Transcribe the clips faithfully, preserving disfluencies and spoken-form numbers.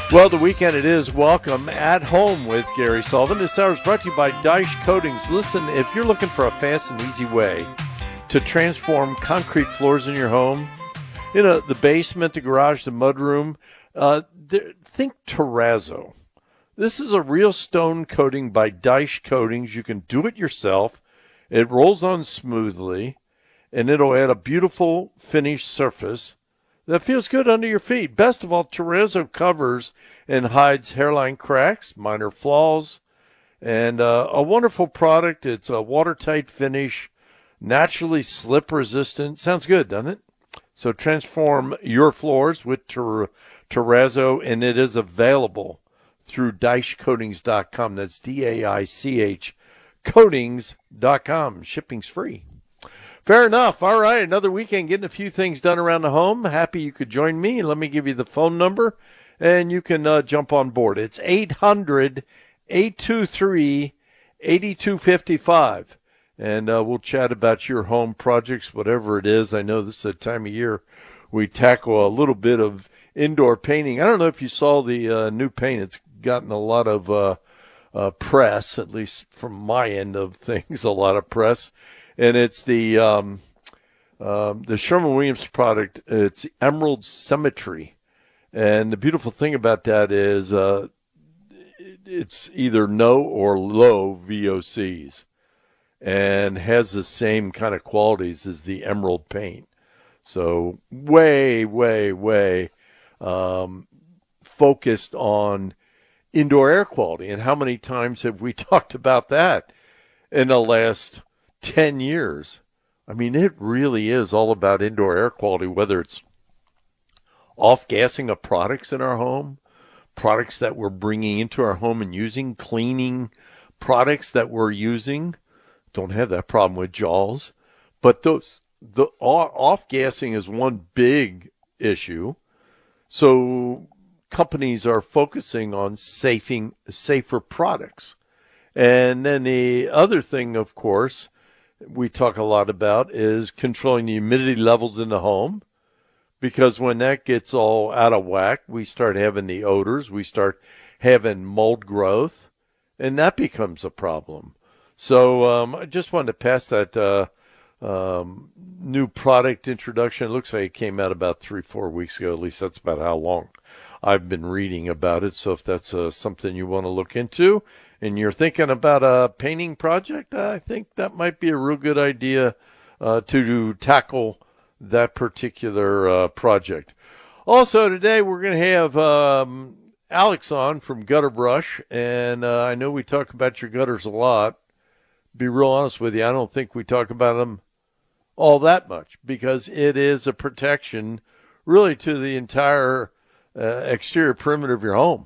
Well, the weekend it is. Welcome at home with Gary Sullivan. This hour is brought to you by Dyche Coatings. Listen, if you're looking for a fast and easy way to transform concrete floors in your home, you know, the basement, the garage, the mudroom, uh, think Terrazzo. This is a real stone coating by Dyche Coatings. You can do it yourself. It rolls on smoothly, and it'll add a beautiful finished surface that feels good under your feet. Best of all, Terrazzo covers and hides hairline cracks, minor flaws, and uh, a wonderful product. It's a watertight finish, naturally slip resistant. Sounds good, doesn't it? So transform your floors with Ter- Terrazzo, and it is available through Dyche Coatings dot com. That's D A I C H Coatings dot com. Shipping's free. Fair enough. All right, another weekend getting a few things done around the home. Happy you could join me. Let me give you the phone number, and you can uh, jump on board. It's eight hundred, eight two three, eight two five five, and uh, we'll chat about your home projects, whatever it is. I know this is a time of year we tackle a little bit of indoor painting. I don't know if you saw the uh, new paint. It's gotten a lot of uh, uh, press, at least from my end of things, a lot of press. And it's the um, um, the Sherwin-Williams product. It's Emerald Symmetry. And the beautiful thing about that is uh, it's either no or low V O Cs and has the same kind of qualities as the Emerald paint. So way, way, way um, focused on indoor air quality. And how many times have we talked about that in the last ten years? I mean, it really is all about indoor air quality, whether it's off-gassing of products in our home, products that we're bringing into our home and using, cleaning products that we're using. Don't have that problem with Jaws. But those the off-gassing is one big issue. So companies are focusing on safing, safer products. And then the other thing, of course, we talk a lot about is controlling the humidity levels in the home, because when that gets all out of whack, we start having the odors, we start having mold growth, and that becomes a problem. So um, I just wanted to pass that uh, um, new product introduction. It looks like it came out about three, four weeks ago. At least that's about how long I've been reading about it. So if that's uh, something you want to look into, and you're thinking about a painting project, I think that might be a real good idea uh, to, to tackle that particular uh, project. Also, today we're going to have um, Alex on from Gutter Brush, and uh, I know we talk about your gutters a lot. Be real honest with you, I don't think we talk about them all that much, because it is a protection really to the entire uh, exterior perimeter of your home.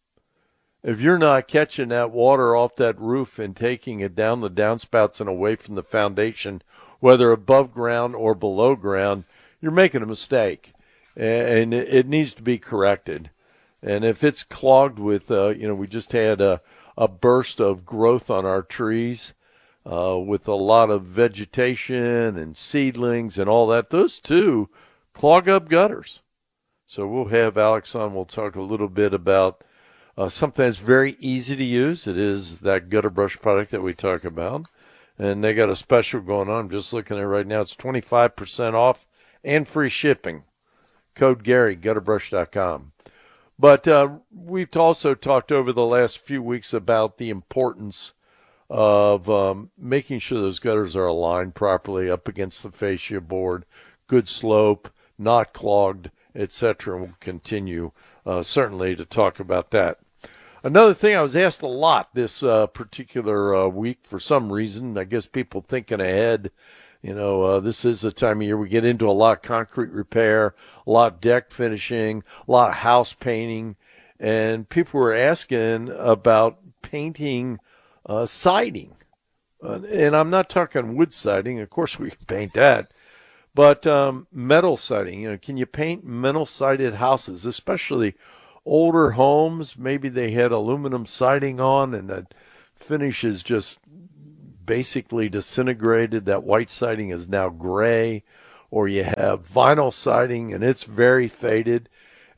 If you're not catching that water off that roof and taking it down the downspouts and away from the foundation, whether above ground or below ground, you're making a mistake, and it needs to be corrected. And if it's clogged with, uh, you know, we just had a, a burst of growth on our trees uh, with a lot of vegetation and seedlings and all that, those too clog up gutters. So we'll have Alex on. We'll talk a little bit about Uh, something that's very easy to use. It is that Gutter Brush product that we talk about. And they got a special going on. I'm just looking at it right now. It's twenty-five percent off and free shipping. Code Gary, gutter brush dot com. But uh, we've also talked over the last few weeks about the importance of um, making sure those gutters are aligned properly up against the fascia board, good slope, not clogged, et cetera. And we'll continue uh, certainly to talk about that. Another thing, I was asked a lot this uh, particular uh, week for some reason. I guess people thinking ahead. You know, uh, this is the time of year we get into a lot of concrete repair, a lot of deck finishing, a lot of house painting. And people were asking about painting uh, siding. Uh, and I'm not talking wood siding. Of course, we can paint that. But um, metal siding, you know, can you paint metal sided houses, especially older homes? Maybe they had aluminum siding on and the finish is just basically disintegrated. That white siding is now gray. Or you have vinyl siding and it's very faded.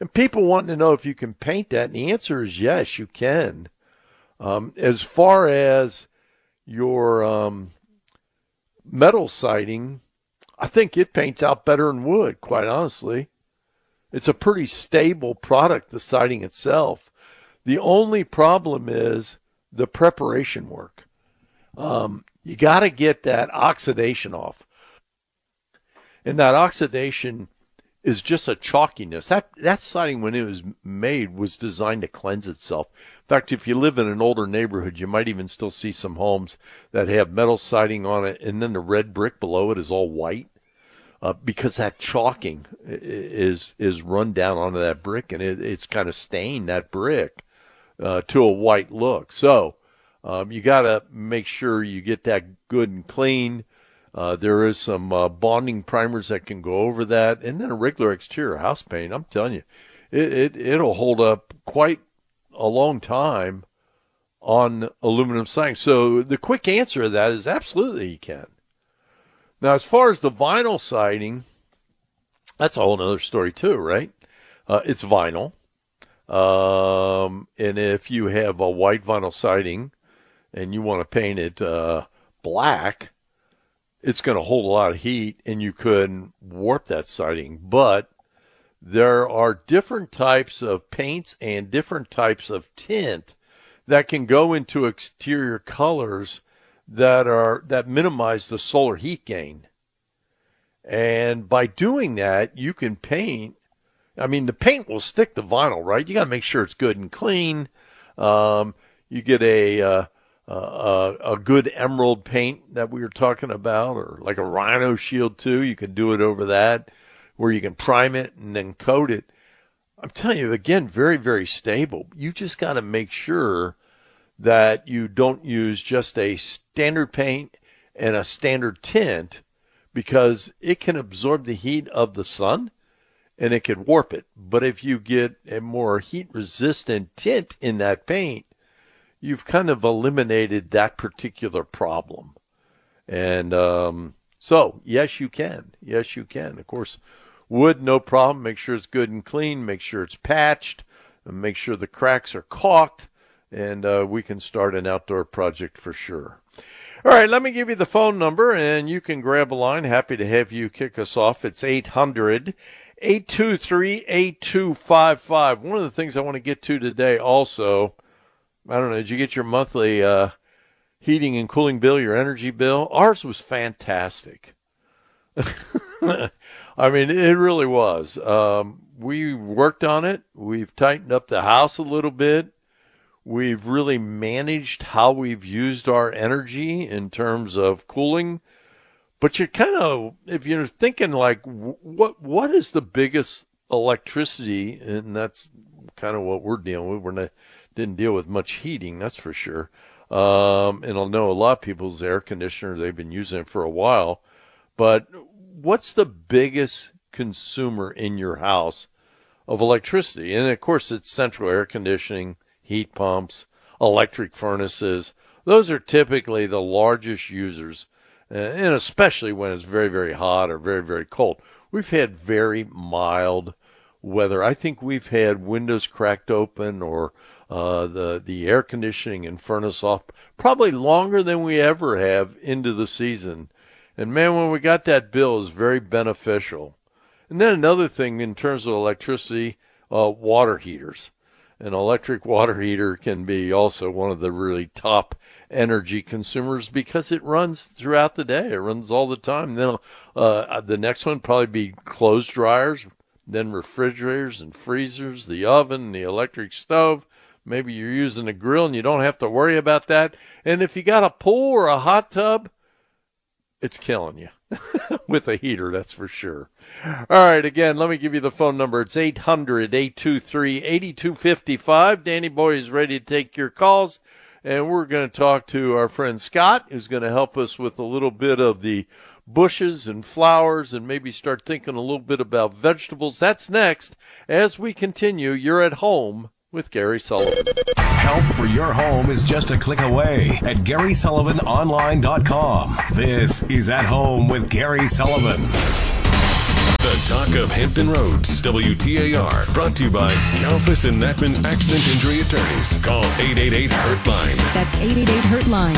And people wanting to know if you can paint that, and the answer is yes, you can. Um, as far as your um, metal siding, I think it paints out better than wood, quite honestly. It's a pretty stable product, the siding itself. The only problem is the preparation work. Um, you got to get that oxidation off. And that oxidation is just a chalkiness. That that siding, when it was made, was designed to cleanse itself. In fact, if you live in an older neighborhood, you might even still see some homes that have metal siding on it, and then the red brick below it is all white, uh, because that chalking is is run down onto that brick, and it, it's kind of stained that brick uh, to a white look. So um, you got to make sure you get that good and clean. Uh, there is some uh, bonding primers that can go over that, and then a regular exterior house paint. I'm telling you, it, it, it'll hold up quite a long time on aluminum siding. So the quick answer to that is absolutely you can. Now, as far as the vinyl siding, that's a whole other story too, right? Uh, it's vinyl. Um, and if you have a white vinyl siding and you want to paint it uh, black, it's going to hold a lot of heat, and you could warp that siding. But there are different types of paints and different types of tint that can go into exterior colors that are that minimize the solar heat gain. And by doing that, you can paint. I mean, the paint will stick to vinyl, right? You got to make sure it's good and clean. Um, you get a uh, Uh, a, a good emerald paint that we were talking about, or like a Rhino Shield too. You can do it over that, where you can prime it and then coat it. I'm telling you, again, very, very stable. You just got to make sure that you don't use just a standard paint and a standard tint, because it can absorb the heat of the sun and it could warp it. But if you get a more heat-resistant tint in that paint, you've kind of eliminated that particular problem. And um, so, yes, you can. Yes, you can. Of course, wood, no problem. Make sure it's good and clean. Make sure it's patched. And make sure the cracks are caulked. And uh, we can start an outdoor project for sure. All right, let me give you the phone number, and you can grab a line. Happy to have you kick us off. It's eight hundred, eight two three, eight two five five. One of the things I want to get to today also, I don't know, did you get your monthly uh, heating and cooling bill, your energy bill? Ours was fantastic. I mean, it really was. Um, we worked on it. We've tightened up the house a little bit. We've really managed how we've used our energy in terms of cooling. But you're kind of, if you're thinking like, what what is the biggest electricity, and that's kind of what we're dealing with. We're not didn't deal with much heating, that's for sure. Um, and I know a lot of people's air conditioner, they've been using it for a while. But what's the biggest consumer in your house of electricity? And, of course, it's central air conditioning, heat pumps, electric furnaces. Those are typically the largest users, and especially when it's very, very hot or very, very cold. We've had very mild weather. I think we've had windows cracked open or Uh, the the air conditioning and furnace off probably longer than we ever have into the season. And man, when we got that bill, it was very beneficial. And then another thing in terms of electricity, uh, water heaters. An electric water heater can be also one of the really top energy consumers because it runs throughout the day. It runs all the time. Then uh, the next one probably be clothes dryers, then refrigerators and freezers, the oven, the electric stove. Maybe you're using a grill and you don't have to worry about that. And if you got a pool or a hot tub, it's killing you with a heater, that's for sure. All right, again, let me give you the phone number. It's eight hundred, eight two three, eight two five five. Danny Boy is ready to take your calls. And we're going to talk to our friend Scott, who's going to help us with a little bit of the bushes and flowers and maybe start thinking a little bit about vegetables. That's next as we continue. You're at home with Gary Sullivan. Help for your home is just a click away at Gary Sullivan Online dot com. This is At Home with Gary Sullivan. The Talk of Hampton Roads, W T A R, brought to you by Kalfas and Natman Accident Injury Attorneys. Call eight eight eight, hurt line. That's eight eight eight, hurt line.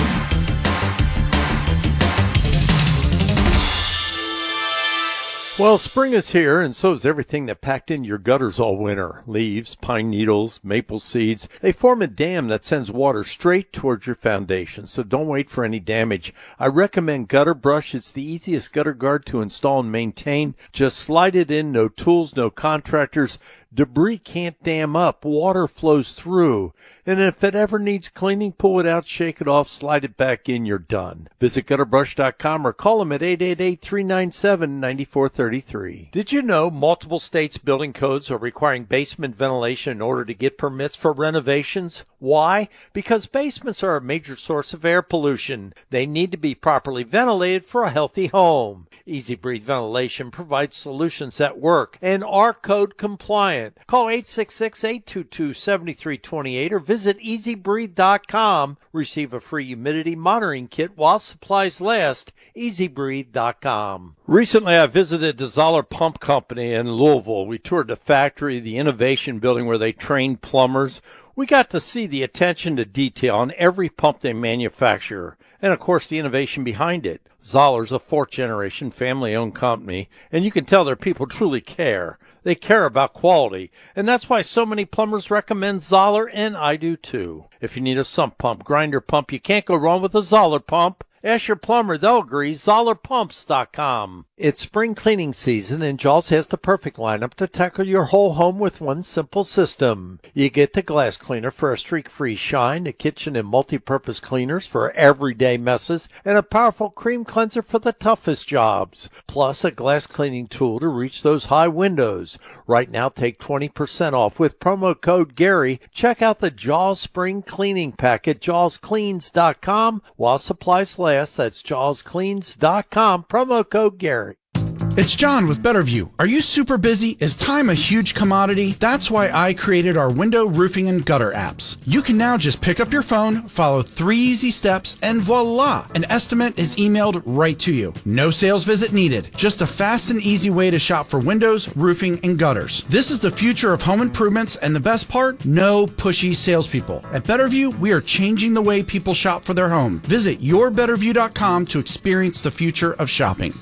Well, spring is here, and so is everything that packed in your gutters all winter. Leaves, pine needles, maple seeds. They form a dam that sends water straight towards your foundation, so don't wait for any damage. I recommend Gutter Brush. It's the easiest gutter guard to install and maintain. Just slide it in, no tools, no contractors. Debris can't dam up. Water flows through. And if it ever needs cleaning, pull it out, shake it off, slide it back in, you're done. Visit gutter brush dot com or call them at eight eight eight, three nine seven, nine four three three. Did you know multiple states' building codes are requiring basement ventilation in order to get permits for renovations? Why? Because basements are a major source of air pollution. They need to be properly ventilated for a healthy home. Easy Breathe Ventilation provides solutions that work and are code compliant. Call eight six six, eight two two, seven three two eight or visit easy breathe dot com. Receive a free humidity monitoring kit while supplies last. easy breathe dot com. Recently, I visited the Zoller Pump Company in Louisville. We toured the factory, the innovation building where they train plumbers. We got to see the attention to detail on every pump they manufacture, and of course the innovation behind it. Zoller's a fourth-generation family-owned company, and you can tell their people truly care. They care about quality, and that's why so many plumbers recommend Zoller, and I do too. If you need a sump pump, grinder pump, you can't go wrong with a Zoller pump. Ask your plumber, they'll agree. Zoller Pumps dot com. It's spring cleaning season, and Jaws has the perfect lineup to tackle your whole home with one simple system. You get the glass cleaner for a streak-free shine, the kitchen and multi-purpose cleaners for everyday messes, and a powerful cream cleanser for the toughest jobs. Plus, a glass cleaning tool to reach those high windows. Right now, take twenty percent off with promo code Gary. Check out the Jaws Spring Cleaning Pack at jaws cleans dot com while supplies last. That's jaws cleans dot com. Promo code Gary. It's John with Betterview. Are you super busy? Is time a huge commodity? That's why I created our window, roofing, and gutter apps. You can now just pick up your phone, follow three easy steps, and voila! An estimate is emailed right to you. No sales visit needed. Just a fast and easy way to shop for windows, roofing, and gutters. This is the future of home improvements, and the best part? No pushy salespeople. At Betterview, we are changing the way people shop for their home. Visit your better view dot com to experience the future of shopping.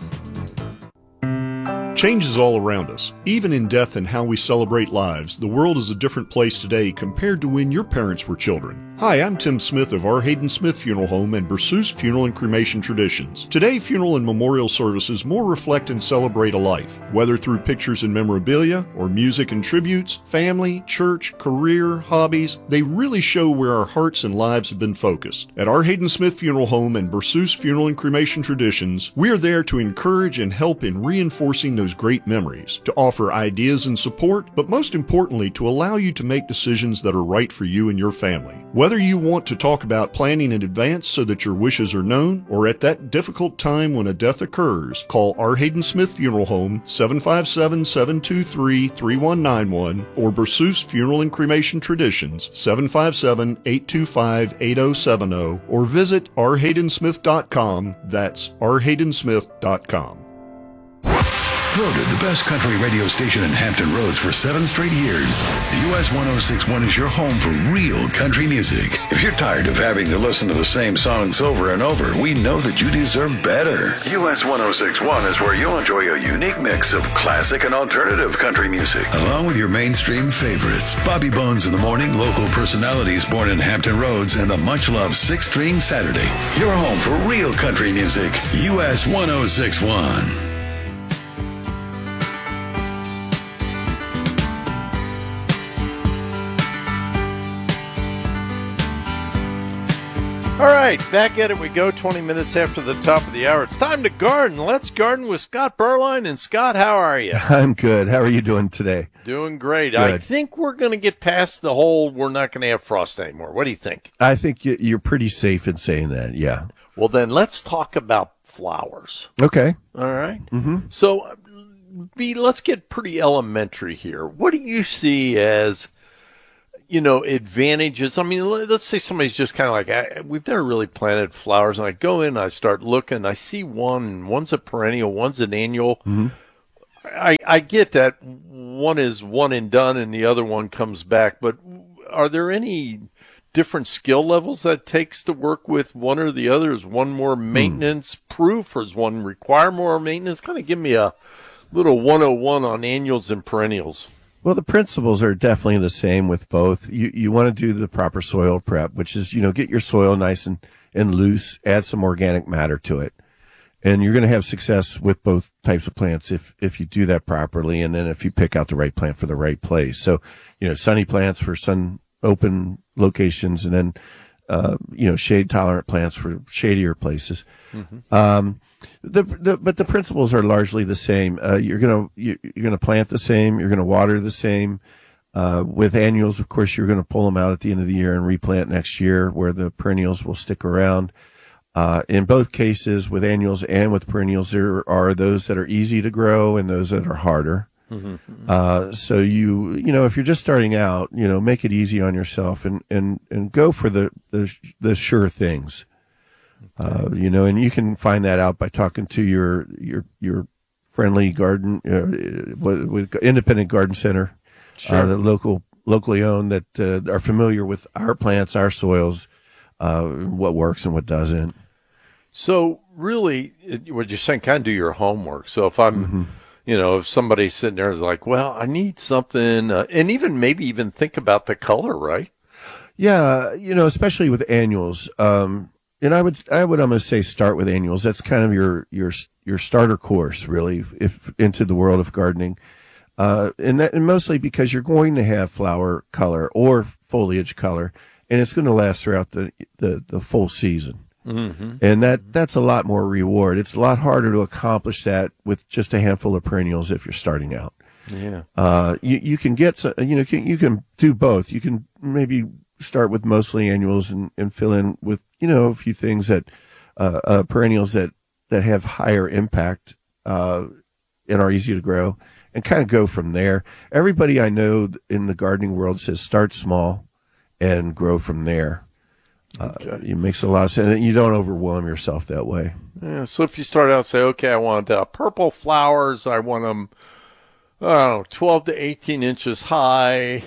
Change is all around us. Even in death and how we celebrate lives, the world is a different place today compared to when your parents were children. Hi, I'm Tim Smith of R. Hayden Smith Funeral Home and Berceuse Funeral and Cremation Traditions. Today, funeral and memorial services more reflect and celebrate a life. Whether through pictures and memorabilia, or music and tributes, family, church, career, hobbies, they really show where our hearts and lives have been focused. At R. Hayden Smith Funeral Home and Berceuse Funeral and Cremation Traditions, we are there to encourage and help in reinforcing those great memories, to offer ideas and support, but most importantly, to allow you to make decisions that are right for you and your family. Whether you want to talk about planning in advance so that your wishes are known, or at that difficult time when a death occurs, call R. Hayden Smith Funeral Home, seven five seven, seven two three, three one nine one, or Berceuse Funeral and Cremation Traditions, seven five seven, eight two five, eight zero seven zero, or visit r hayden smith dot com. That's r hayden smith dot com. Voted the best country radio station in Hampton Roads for seven straight years. The U S one oh six point one is your home for real country music. If you're tired of having to listen to the same songs over and over, we know that you deserve better. U S one oh six point one is where you'll enjoy a unique mix of classic and alternative country music, along with your mainstream favorites. Bobby Bones in the morning, local personalities born in Hampton Roads, and the much-loved Six String Saturday. Your home for real country music. U S one oh six point one. All right, back at it we go, twenty minutes after the top of the hour. It's time to garden. Let's garden with Scott Berline. And Scott, how are you? I'm good. How are you doing today? Doing great. Good. I think we're going to get past the whole we're not going to have frost anymore. What do you think? I think you're pretty safe in saying that, yeah. Well, then let's talk about flowers. Okay. All right. Mm-hmm. So, B, let's get pretty elementary here. What do you see as, you know, advantages? I mean, let's say somebody's just kind of like, I, we've never really planted flowers, and I go in, I start looking, I see one, and one's a perennial, one's an annual. Mm-hmm. I, I get that one is one and done and the other one comes back, but are there any different skill levels that it takes to work with one or the other? Is one more maintenance hmm. proof, or does one require more maintenance? Kind of give me a little one oh one on annuals and perennials. Well, the principles are definitely the same with both. You you want to do the proper soil prep, which is, you know, get your soil nice and, and loose, add some organic matter to it. And you're going to have success with both types of plants if, if you do that properly. And then if you pick out the right plant for the right place. So, you know, sunny plants for sun open locations, and then, uh, you know, shade tolerant plants for shadier places. Mm-hmm. Um, the, the, but the principles are largely the same. Uh, you're going to, you're going to plant the same. You're going to water the same. Uh, with annuals, of course, you're going to pull them out at the end of the year and replant next year, where the perennials will stick around. Uh, in both cases, with annuals and with perennials, there are those that are easy to grow and those that are harder. Mm-hmm. Uh, so you, you know, if you're just starting out, you know, make it easy on yourself and, and, and go for the, the, the sure things. Uh, you know, and you can find that out by talking to your, your, your friendly garden, uh, what, what, independent garden center, sure. uh, the local, locally owned, that, uh, are familiar with our plants, our soils, uh, what works and what doesn't. So really, what you're saying, kind of do your homework. So if I'm, mm-hmm. you know, if somebody's sitting there is like, well, I need something, uh, and even maybe even think about the color, right? Yeah, you know, especially with annuals. Um, and I would, I would almost say start with annuals. That's kind of your, your, your starter course, really, if into the world of gardening. Uh, and that, and mostly because you're going to have flower color or foliage color, and it's going to last throughout the, the, the full season. Mm-hmm. And that, that's a lot more reward. It's a lot harder to accomplish that with just a handful of perennials if you're starting out. Yeah. Uh, you, you can get, some, you know, can, you can do both. You can maybe start with mostly annuals and, and fill in with, you know, a few things that, uh, uh, perennials that, that have higher impact, uh, and are easy to grow, and kind of go from there. Everybody I know in the gardening world says start small and grow from there. Uh, okay. It makes a lot of sense. And you don't overwhelm yourself that way. Yeah. So if you start out and say, okay, I want uh, purple flowers, I want them, I don't know, twelve to eighteen inches high.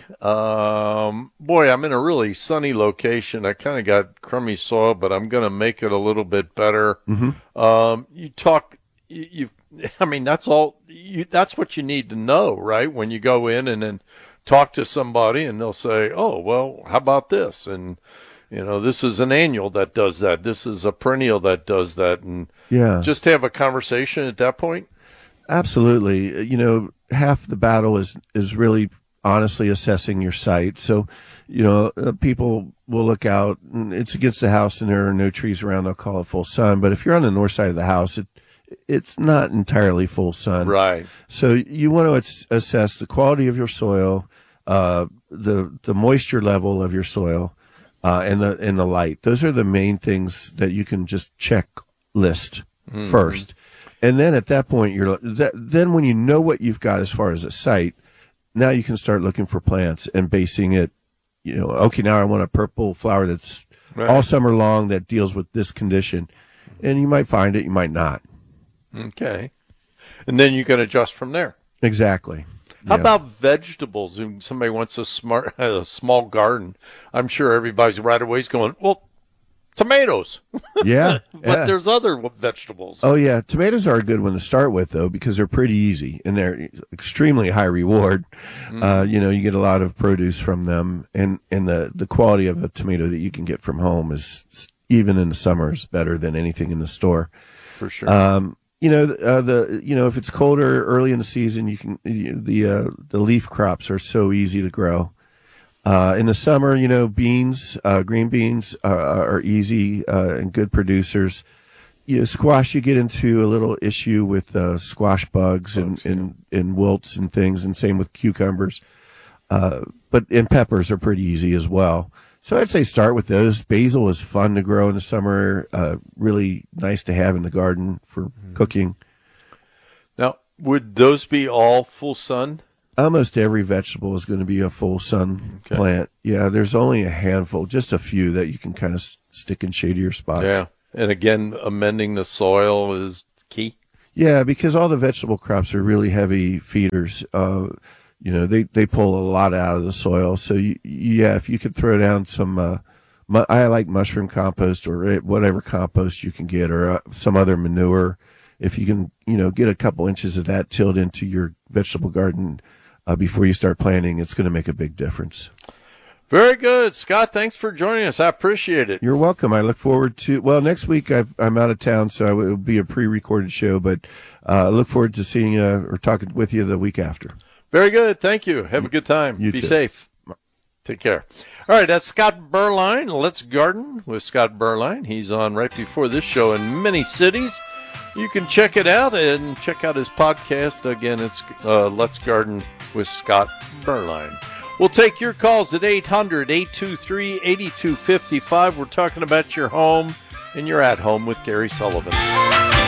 Um, boy, I'm in a really sunny location. I kind of got crummy soil, but I'm going to make it a little bit better. Mm-hmm. Um, you talk, you, you've, I mean, that's all, you, that's what you need to know, right? When you go in and then talk to somebody and they'll say, oh, well, how about this? And, you know, this is an annual that does that. This is a perennial that does that. And yeah, just have a conversation at that point. Absolutely. You know, half the battle is, is really honestly assessing your site. So, you know, uh, people will look out and it's against the house and there are no trees around. They'll call it full sun. But if you're on the north side of the house, it, it's not entirely full sun. Right. So you want to ass- assess the quality of your soil, uh, the, the moisture level of your soil, Uh, and the, and the light. Those are the main things that you can just check list mm-hmm. first. And then at that point, you're, that, then when you know what you've got as far as a site, now you can start looking for plants and basing it, you know, okay, now I want a purple flower that's right. all summer long that deals with this condition. And you might find it, you might not. Okay. And then you can adjust from there. Exactly. How yeah. about vegetables? If somebody wants a smart, a small garden, I'm sure everybody's right away is going, well, tomatoes. Yeah. But yeah. there's other vegetables. Oh, yeah. Tomatoes are a good one to start with, though, because they're pretty easy and they're extremely high reward. Mm-hmm. Uh, you know, you get a lot of produce from them, and, and the, the quality of a tomato that you can get from home is, even in the summer, is better than anything in the store. For sure. Um, You know, uh, the, you know, if it's colder early in the season, you can, the, uh, the leaf crops are so easy to grow. Uh, in the summer, you know, beans, uh, green beans are, are easy, uh, and good producers. You know, squash, you get into a little issue with, uh, squash bugs, bugs and, yeah. and, and wilts and things, and same with cucumbers. Uh, but, and peppers are pretty easy as well. So I'd say start with those. Basil is fun to grow in the summer, uh, really nice to have in the garden for mm-hmm. cooking. Now, would those be all full sun? Almost every vegetable is going to be a full sun okay. plant. Yeah, there's only a handful, just a few that you can kind of stick in shadier spots. Yeah, and again, amending the soil is key. Yeah, because all the vegetable crops are really heavy feeders. Uh, you know, they, they pull a lot out of the soil. So, you, yeah, if you could throw down some, uh, mu- I like mushroom compost or whatever compost you can get, or uh, some other manure. If you can, you know, get a couple inches of that tilled into your vegetable garden uh, before you start planting, it's going to make a big difference. Very good. Scott, thanks for joining us. I appreciate it. You're welcome. I look forward to, well, next week I've, I'm out of town, so it will be a pre-recorded show, but uh, I look forward to seeing you or talking with you the week after. Very good. Thank you. Have a good time. You Be too. safe. Take care. All right, that's Scott Berline. Let's Garden with Scott Berline. He's on right before this show in many cities. You can check it out and check out his podcast. Again, it's uh, Let's Garden with Scott Berline. We'll take your calls at eight hundred, eight two three, eight two five five. We're talking about your home and your at home with Gary Sullivan.